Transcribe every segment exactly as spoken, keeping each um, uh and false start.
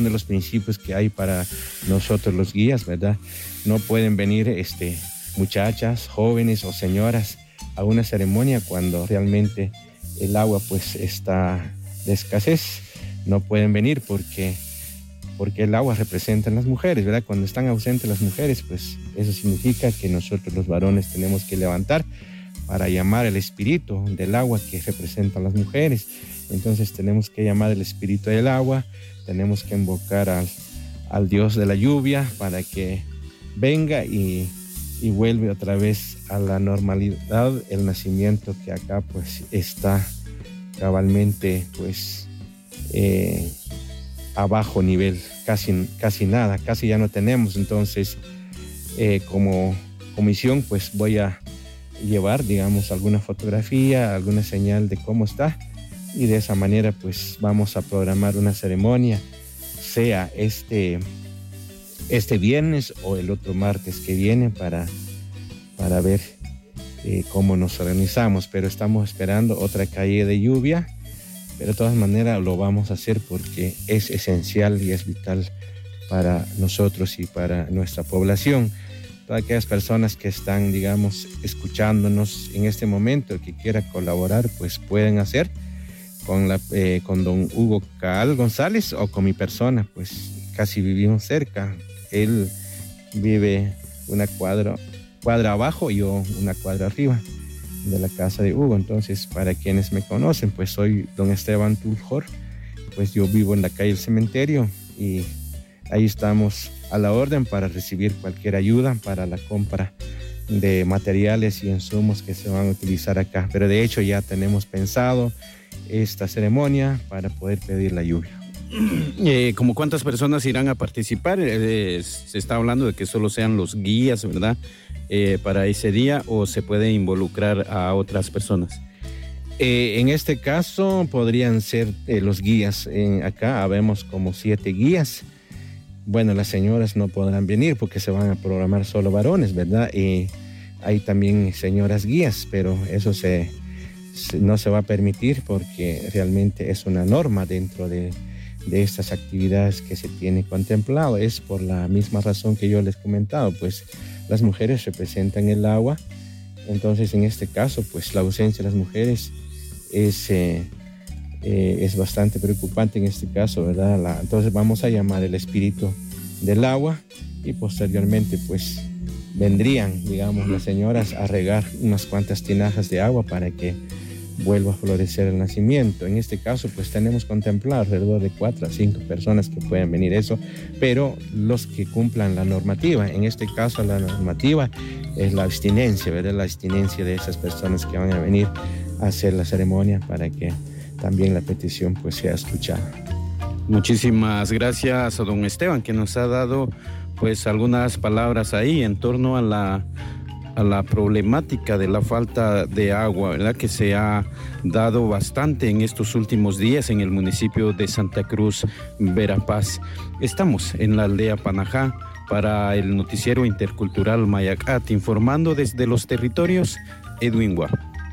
de los principios que hay para nosotros los guías, ¿verdad? No pueden venir este, muchachas, jóvenes o señoras a una ceremonia cuando realmente el agua pues está de escasez. No pueden venir porque, porque el agua representa a las mujeres, ¿verdad? Cuando están ausentes las mujeres, pues eso significa que nosotros los varones tenemos que levantar para llamar el espíritu del agua que representa a las mujeres. Entonces tenemos que llamar el espíritu del agua, tenemos que invocar al, al Dios de la lluvia para que venga y, y vuelve otra vez a la normalidad el nacimiento que acá pues está cabalmente pues eh, a bajo nivel, casi, casi nada, casi ya no tenemos. Entonces eh, como comisión pues voy a llevar digamos alguna fotografía, alguna señal de cómo está, y de esa manera pues vamos a programar una ceremonia, sea este, este viernes o el otro martes que viene para, para ver eh, cómo nos organizamos, pero estamos esperando otra caída de lluvia, pero de todas maneras lo vamos a hacer porque es esencial y es vital para nosotros y para nuestra población. Todas aquellas personas que están, digamos, escuchándonos en este momento, que quieran colaborar, pues pueden hacer con, la, eh, con don Hugo Caal González o con mi persona, pues casi vivimos cerca. Él vive una cuadra, cuadra abajo y yo una cuadra arriba de la casa de Hugo. Entonces, para quienes me conocen, pues soy don Esteban Tuljor, pues yo vivo en la calle del Cementerio y ahí estamos a la orden para recibir cualquier ayuda para la compra de materiales y insumos que se van a utilizar acá. Pero de hecho ya tenemos pensado esta ceremonia para poder pedir la lluvia. Eh, ¿Cómo cuántas personas irán a participar? Eh, se está hablando de que solo sean los guías, ¿verdad? Eh, para ese día, ¿o se puede involucrar a otras personas? Eh, en este caso podrían ser eh, los guías. Eh, acá habemos como siete guías. Bueno, las señoras no podrán venir porque se van a programar solo varones, ¿verdad? Y hay también señoras guías, pero eso se, se, no se va a permitir porque realmente es una norma dentro de, de estas actividades que se tiene contemplado. Es por la misma razón que yo les he comentado, pues las mujeres representan el agua. Entonces, en este caso, pues la ausencia de las mujeres es... Eh, Eh, es bastante preocupante en este caso, ¿verdad? La, entonces vamos a llamar el espíritu del agua y posteriormente pues vendrían, digamos, las señoras a regar unas cuantas tinajas de agua para que vuelva a florecer el nacimiento. En este caso pues tenemos contemplado alrededor de cuatro a cinco personas que pueden venir eso, pero los que cumplan la normativa. En este caso la normativa es la abstinencia, ¿verdad? La abstinencia de esas personas que van a venir a hacer la ceremonia para que también la petición pues sea escuchada. Muchísimas gracias a don Esteban, que nos ha dado pues algunas palabras ahí en torno a la, a la problemática de la falta de agua, ¿verdad? Que se ha dado bastante en estos últimos días en el municipio de Santa Cruz, Verapaz. Estamos en la aldea Panajá para el noticiero intercultural Mayacat, informando desde los territorios, Edwin Guap.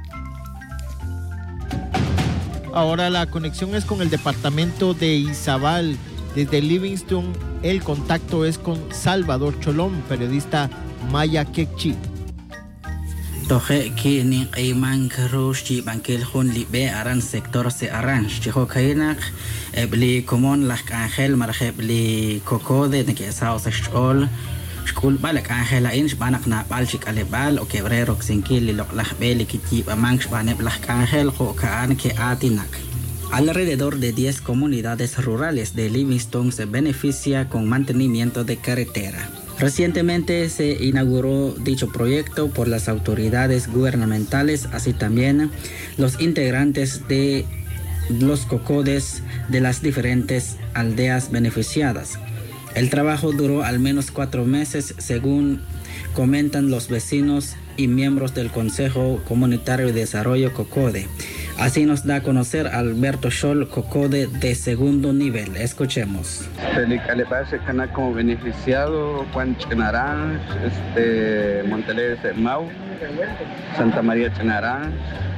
Ahora la conexión es con el departamento de Izabal. Desde Livingston, el contacto es con Salvador Cholón, periodista maya quechí. Toje ki ni qaiman karush ji bankel hun libe aran sector se aran chiho kainak ebli common las angel marje bli cocode de que sao se chol Shkul balak angela inch banak na balchik alebal o quebrero xinkili lo las beli kiti bamanch baneb las angel ho kaan que atinak. Alrededor de diez comunidades rurales de Livingston se beneficia con mantenimiento de carretera. Recientemente se inauguró dicho proyecto por las autoridades gubernamentales, así también los integrantes de los cocodes de las diferentes aldeas beneficiadas. El trabajo duró al menos cuatro meses, según comentan los vecinos y miembros del Consejo Comunitario de Desarrollo Cocode. Así nos da a conocer Alberto Scholl, Cocode de segundo nivel. Escuchemos. Como beneficiado, Juan Chenarán, este, Montelés de Mau, Santa María Chenarán,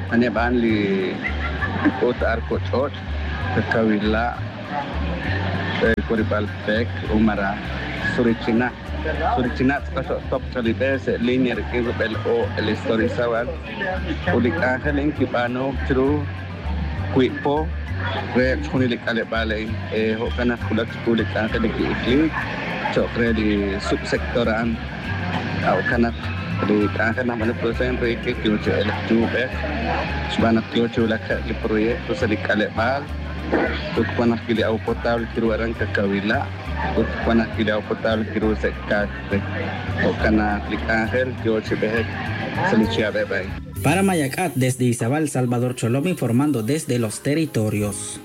Anebanli, Ota Arcochot, Cavila, Coripalpec, Umara, Surichina. Surichina, top Chalibes, Linear Kibel o el Historizawal, Ulik Angel en Kibano, True, Quipo, Red Hunilik Alebale, Hokana Kulak Ulik Angel Kikli, Chokre di subsektoran, Hokana di Angel Namane Prosen Reke, Kilche Electube, Sbanak Kilche Laka, el proyecto Salik Alebal. Untuk panas kili agua potable kiru arang kakawila, untuk panas kili agua potable kiru sekat, okana klik Ángel kiru chibehek selichia bebay. Para Mayacat desde Izabal, Salvador Cholom informando desde los territorios.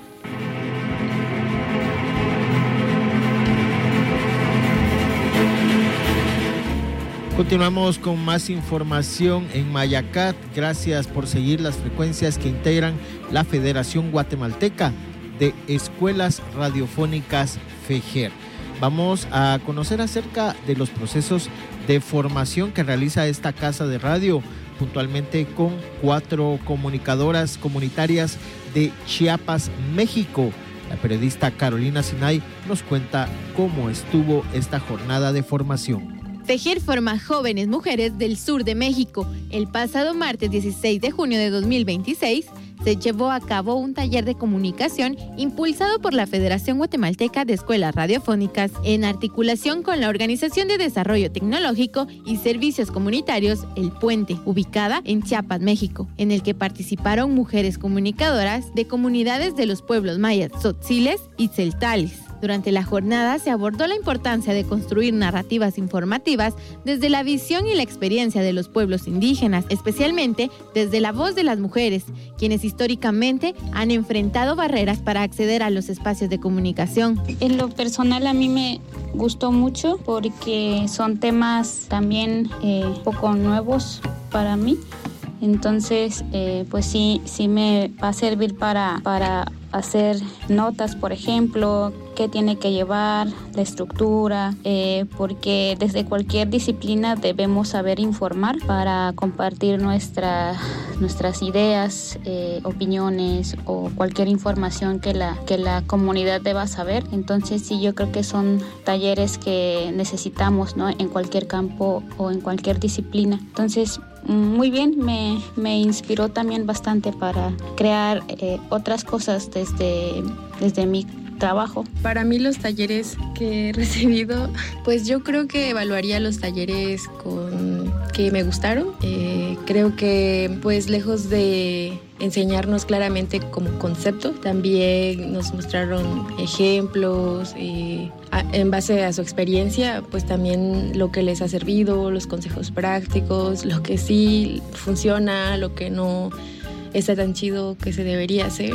Continuamos con más información en Mayacat. Gracias por seguir las frecuencias que integran la Federación Guatemalteca de Escuelas Radiofónicas FEGER. Vamos a conocer acerca de los procesos de formación que realiza esta casa de radio, puntualmente con cuatro comunicadoras comunitarias de Chiapas, México. La periodista Carolina Sinay nos cuenta cómo estuvo esta jornada de formación. FEGER forma jóvenes mujeres del sur de México. El pasado martes dieciséis de junio de dos mil veintiséis se llevó a cabo un taller de comunicación impulsado por la Federación Guatemalteca de Escuelas Radiofónicas en articulación con la Organización de Desarrollo Tecnológico y Servicios Comunitarios El Puente, ubicada en Chiapas, México, en el que participaron mujeres comunicadoras de comunidades de los pueblos mayas, tzotziles y celtales. Durante la jornada se abordó la importancia de construir narrativas informativas desde la visión y la experiencia de los pueblos indígenas, especialmente desde la voz de las mujeres, quienes históricamente han enfrentado barreras para acceder a los espacios de comunicación. En lo personal a mí me gustó mucho porque son temas también eh, poco nuevos para mí. Entonces, eh, pues sí, sí me va a servir para, para hacer notas, por ejemplo, qué tiene que llevar, la estructura, eh, porque desde cualquier disciplina debemos saber informar para compartir nuestra, nuestras ideas, eh, opiniones o cualquier información que la, que la comunidad deba saber. Entonces, sí, yo creo que son talleres que necesitamos, ¿no?, en cualquier campo o en cualquier disciplina. Entonces, muy bien, me, me inspiró también bastante para crear eh, otras cosas desde, desde mi trabajo. Para mí los talleres que he recibido, pues yo creo que evaluaría los talleres con que me gustaron. Eh, creo que pues lejos de enseñarnos claramente como concepto, también nos mostraron ejemplos eh, a, en base a su experiencia, pues también lo que les ha servido, los consejos prácticos, lo que sí funciona, lo que no está tan chido que se debería hacer.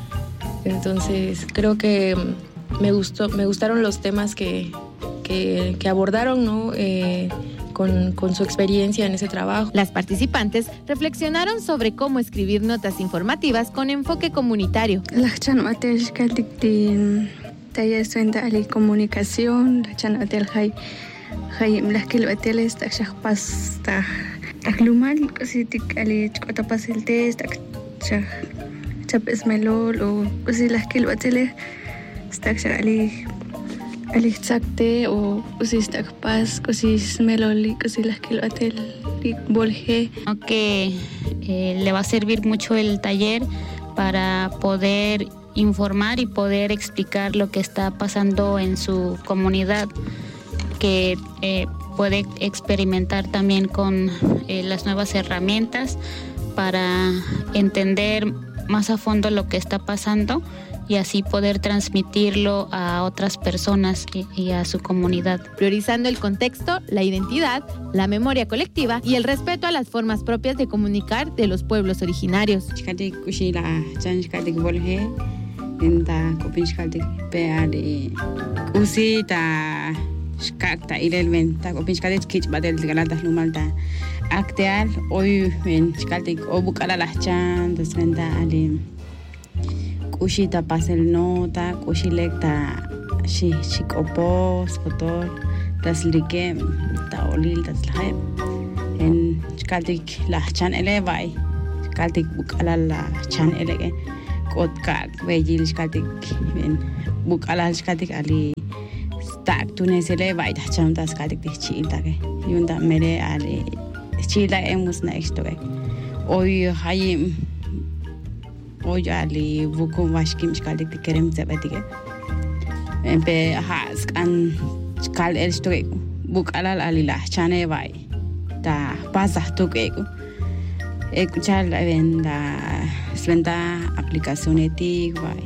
Entonces creo que me gustó, me gustaron los temas que, que, que abordaron, ¿no? Eh, Con, con su experiencia en ese trabajo. Las participantes reflexionaron sobre cómo escribir notas informativas con enfoque comunitario. Comunicación, Alixacte o usistak pas, usis meloli, usilas que lo atel bolje. Que eh, le va a servir mucho el taller para poder informar y poder explicar lo que está pasando en su comunidad, que eh, puede experimentar también con eh, las nuevas herramientas para entender más a fondo lo que está pasando y así poder transmitirlo a otras personas y, y a su comunidad. Priorizando el contexto, la identidad, la memoria colectiva y el respeto a las formas propias de comunicar de los pueblos originarios. Kushita pasel nota, kushilekta shikopos, fotor, tas like, ta olil, tas lahe. En chkaltik la chan elevai, chkaltik bukala la chan elege. kotkak bejilishkatik ben bukalalishkatik ali tak tunesele vaida chamtas katik chiltake yunda mere ali chila emus na estoy hoy hay hoy ali bukum washkim katik kerem zabatige empe has kan kal estoy bukalal ali la chane vai ta pasa tukeko escuchar la sventa aplicacionetik vai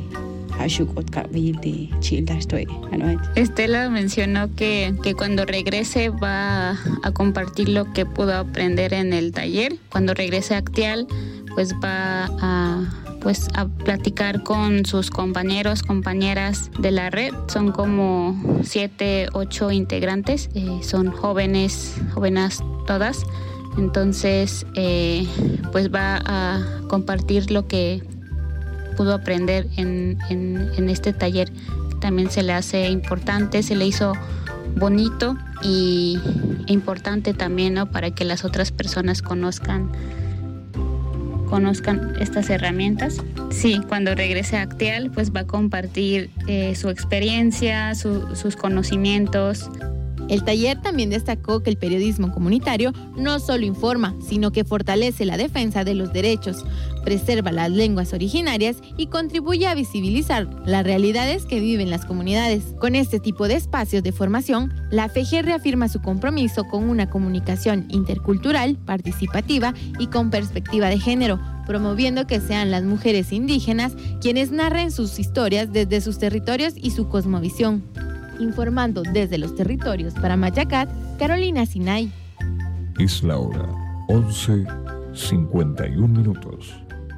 Estela mencionó que, que cuando regrese va a compartir lo que pudo aprender en el taller. Cuando regrese a Actial, pues va a, pues a platicar con sus compañeros, compañeras de la red. Son como siete, ocho integrantes. Eh, son jóvenes, jóvenes todas. Entonces, eh, pues va a compartir lo que pudo aprender en, en, en este taller, que también se le hace importante, se le hizo bonito y importante también, ¿no? Para que las otras personas conozcan, conozcan estas herramientas. Sí, cuando regrese a Actial, pues va a compartir eh, su experiencia, su, sus conocimientos. El taller también destacó que el periodismo comunitario no solo informa, sino que fortalece la defensa de los derechos, preserva las lenguas originarias y contribuye a visibilizar las realidades que viven las comunidades. Con este tipo de espacios de formación, la F E G reafirma su compromiso con una comunicación intercultural, participativa y con perspectiva de género, promoviendo que sean las mujeres indígenas quienes narren sus historias desde sus territorios y su cosmovisión. Informando desde los territorios para Mayacat, Carolina Sinay. Es la hora once cincuenta y un minutos.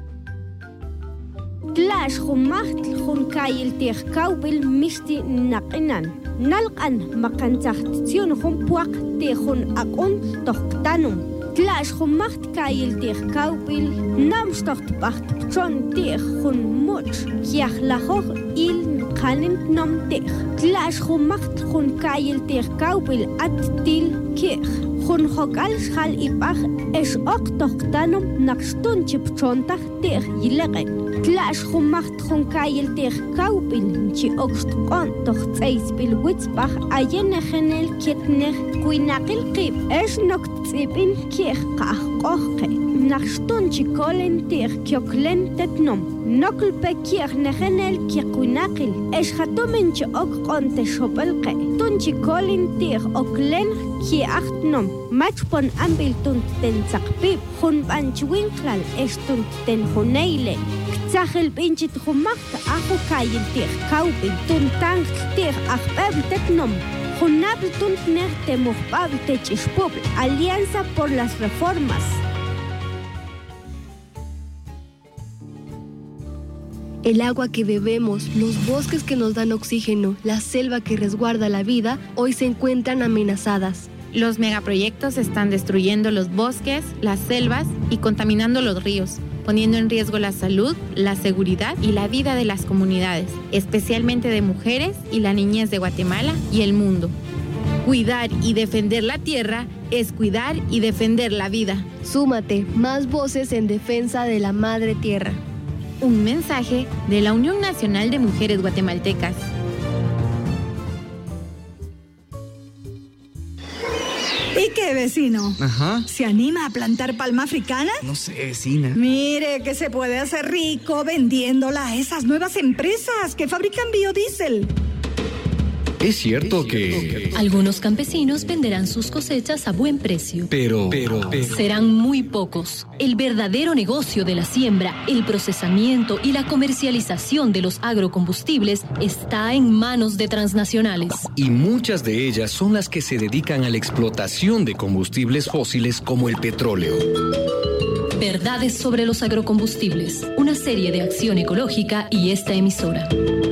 Tlash humahtl hunkay el tejkaubil misti naqinan. Nalqan makantzahtizion humpuak tejun akun tohktanum. Tlash humaht kay el tejkaubil namstohtpaht pchon tejun much. Kiahlahoh il qanin nom tej. Tlash humaht hunkay el tejkaubil at til kej. Hun hokal shal ipach es ok tohktanum naqstun chipchontah tej yileqen. Tlash humaht hunkay el tejkaubil chi okstqon tohtzeis bil witzbach ayen genel kitner kuinaqil qib es noktzibin kiej qahqohqe naqstun chikolen tej kyoklen tetnom nokl pe kiej negenel kiekuinaqil es hatumen chi ok qonte shopelqe tun chikolen tej oklen ki achtnom machpon ambil tunt ten saqpib hun banchwinklal es tunt ten huneile Zachel binchit humakta ajo kayil tich kaubin tun tank tich achbeb tetnom Junabl tunt nerte muhbab techishpub Alianza por las Reformas. El agua que bebemos, los bosques que nos dan oxígeno, la selva que resguarda la vida, hoy se encuentran amenazadas. Los megaproyectos están destruyendo los bosques, las selvas y contaminando los ríos, poniendo en riesgo la salud, la seguridad y la vida de las comunidades, especialmente de mujeres y la niñez de Guatemala y el mundo. Cuidar y defender la tierra es cuidar y defender la vida. Súmate, más voces en defensa de la madre tierra. Un mensaje de la Unión Nacional de Mujeres Guatemaltecas. ¿Y qué, vecino? Ajá. ¿Se anima a plantar palma africana? No sé, vecina. Mire que se puede hacer rico vendiéndola a esas nuevas empresas que fabrican biodiesel. Es cierto que... Algunos campesinos venderán sus cosechas a buen precio. Pero, pero, pero... Serán muy pocos. El verdadero negocio de la siembra, el procesamiento y la comercialización de los agrocombustibles está en manos de transnacionales. Y muchas de ellas son las que se dedican a la explotación de combustibles fósiles como el petróleo. Verdades sobre los agrocombustibles. Una serie de acción ecológica y esta emisora.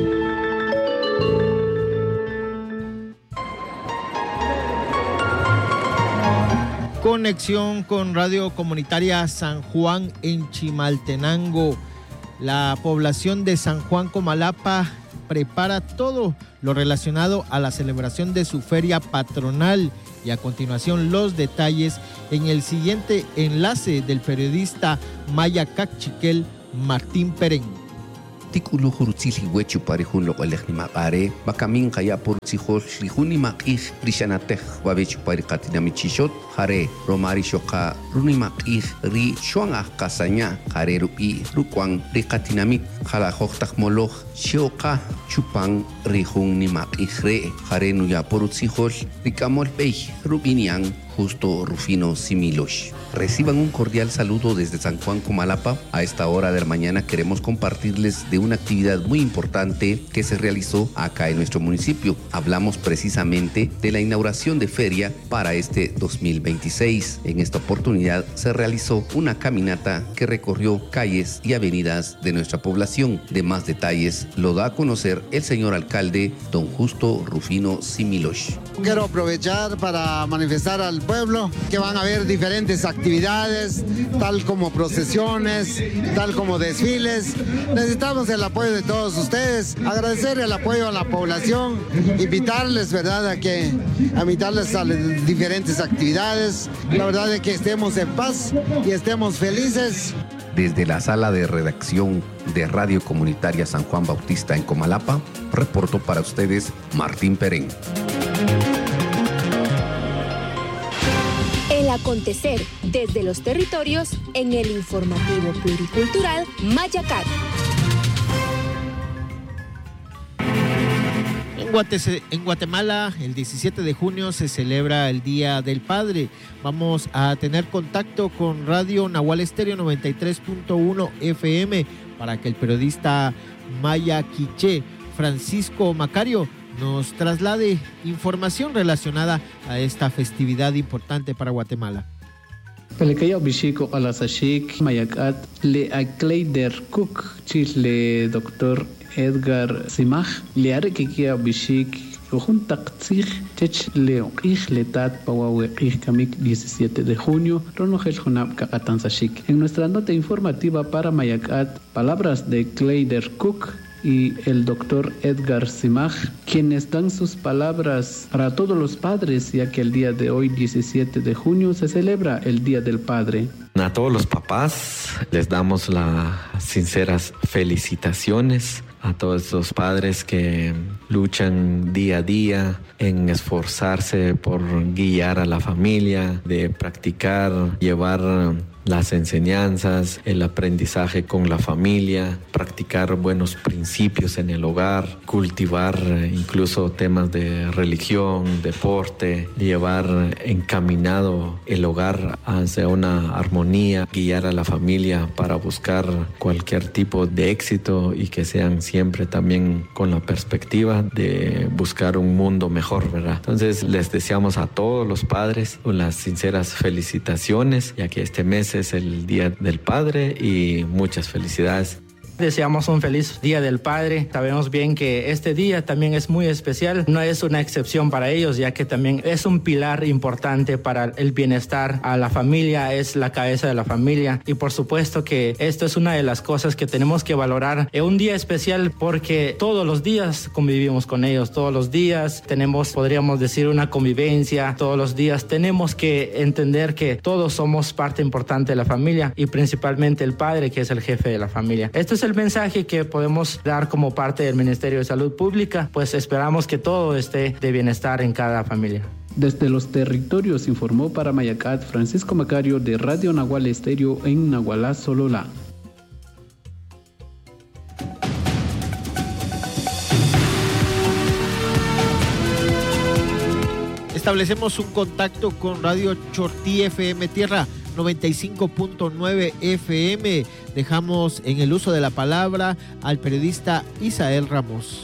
Conexión con Radio Comunitaria San Juan en Chimaltenango. La población de San Juan Comalapa prepara todo lo relacionado a la celebración de su feria patronal. Y a continuación los detalles en el siguiente enlace del periodista maya cachiquel Martín Perén. Tikulu Huruzili Wechu Parihun lo Elechnima Are, Bakamin Kaya Puruzihol, Lihunima Ich, Prishanatech, Wabechu Parikatinami Chishot, Hare, Romari Shoka, Runima Ich, Ri, Shuanga Kasanya, Hare Rupi, Rukwang, Rikatinamit, Hala Hochtach Moloch, Shioka, Chupang, Rihun Nima Ichre, Hare Nuya Puruzihol, Rikamol Pei, Rubinian, Justo Rufino Similosh. Reciban un cordial saludo desde San Juan, Comalapa. A esta hora de la mañana queremos compartirles de una actividad muy importante que se realizó acá en nuestro municipio. Hablamos precisamente de la inauguración de feria para este dos mil veintiséis. En esta oportunidad se realizó una caminata que recorrió calles y avenidas de nuestra población. De más detalles lo da a conocer el señor alcalde, don Justo Rufino Similosh. Quiero aprovechar para manifestar al pueblo que van a haber diferentes actividades, tal como procesiones, tal como desfiles. Necesitamos el apoyo de todos ustedes, agradecer el apoyo a la población, invitarles, ¿verdad?, a que a invitarles a las diferentes actividades. La verdad es que estemos en paz y estemos felices. Desde la sala de redacción de Radio Comunitaria San Juan Bautista en Comalapa, reportó para ustedes Martín Perén. El acontecer desde los territorios en el informativo pluricultural Mayacat. En Guatemala, el diecisiete de junio se celebra el Día del Padre. Vamos a tener contacto con Radio Nahual Estéreo noventa y tres punto uno F M para que el periodista maya quiché Francisco Macario nos traslade información relacionada a esta festividad importante para Guatemala. Pelekaya Bishiko Alasashik Mayakat le Akleider Cook Chisle doctor Edgar Simaj le Arekikia Bishik Juntaxig Chech Leoquij Letat Pawawequij Kamik diecisiete de junio Ronojel Junab Kakatanzashik. En nuestra nota informativa para Mayakat, palabras de Kleider Cook y el doctor Edgar Simaj, quienes dan sus palabras para todos los padres, ya que el día de hoy, diecisiete de junio, se celebra el Día del Padre. A todos los papás les damos las sinceras felicitaciones, a todos los padres que luchan día a día en esforzarse por guiar a la familia, de practicar, llevar las enseñanzas, el aprendizaje con la familia, practicar buenos principios en el hogar, cultivar incluso temas de religión, deporte, llevar encaminado el hogar hacia una armonía, guiar a la familia para buscar cualquier tipo de éxito y que sean siempre también con la perspectiva de buscar un mundo mejor, ¿verdad? Entonces les deseamos a todos los padres unas sinceras felicitaciones, ya que este mes es el Día del Padre y muchas felicidades. Deseamos un feliz Día del Padre. Sabemos bien que este día también es muy especial. No es una excepción para ellos, ya que también es un pilar importante para el bienestar a la familia, es la cabeza de la familia. Y por supuesto que esto es una de las cosas que tenemos que valorar en un día especial, porque todos los días convivimos con ellos, todos los días tenemos, podríamos decir, una convivencia, todos los días tenemos que entender que todos somos parte importante de la familia y principalmente el padre, que es el jefe de la familia. Esto es el mensaje que podemos dar como parte del Ministerio de Salud Pública, pues esperamos que todo esté de bienestar en cada familia. Desde los territorios informó para Mayacat Francisco Macario de Radio Nahual Estéreo en Nahualá, Sololá. Establecemos un contacto con Radio Chortí F M Tierra noventa y cinco punto nueve F M. Dejamos en el uso de la palabra al periodista Isael Ramos.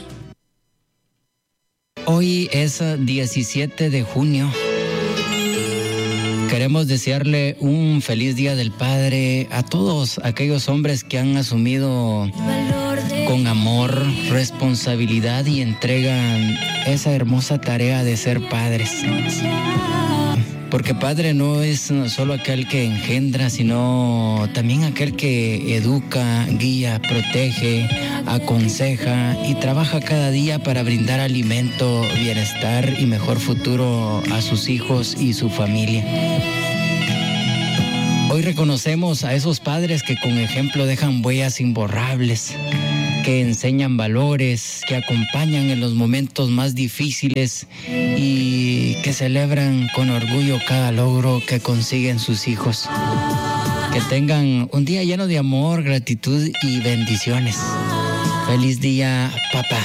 Hoy es diecisiete de junio. Queremos desearle un feliz Día del Padre a todos aquellos hombres que han asumido con amor, responsabilidad y entregan esa hermosa tarea de ser padres. Porque padre no es solo aquel que engendra, sino también aquel que educa, guía, protege, aconseja y trabaja cada día para brindar alimento, bienestar y mejor futuro a sus hijos y su familia. Hoy reconocemos a esos padres que con ejemplo dejan huellas imborrables, que enseñan valores, que acompañan en los momentos más difíciles y que celebran con orgullo cada logro que consiguen sus hijos. Que tengan un día lleno de amor, gratitud y bendiciones. Feliz día, papá.